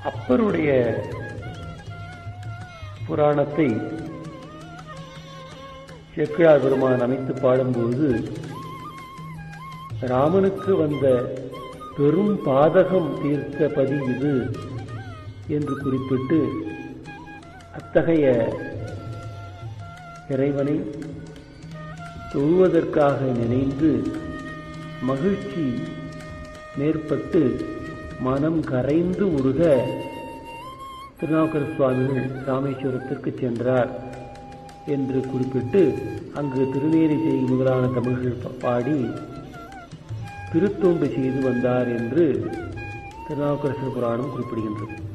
அப்பருடைய புராணத்தை சேக்கிழார் பெருமான் அமைத்து பாடும்போது ராமனுக்கு வந்த பெரும் பாதகம் தீர்த்த பதி இது என்று குறிப்பிட்டு அத்தகைய இறைவனை தொழுவதற்காக நினைந்து மகிழ்ச்சி மேற்பட்டு மனம் கரைந்து உருக திருநாவுக்கர சுவாமிகள் ராமேஸ்வரத்திற்கு சென்றார் என்று குறிப்பிட்டு அங்கு திருநேரி செய் முதலான தமிழ்கள் பாடி திருத்தொண்டு செய்து வந்தார் என்று திருநாவுக்கரசர் புராணம் குறிப்பிடுகின்றது.